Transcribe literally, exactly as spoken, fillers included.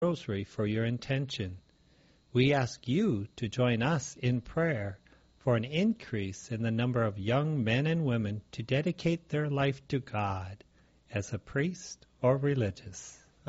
Rosary for your intention. We ask you to join us in prayer for an increase in the number of young men and women to dedicate their life to God as a priest or religious.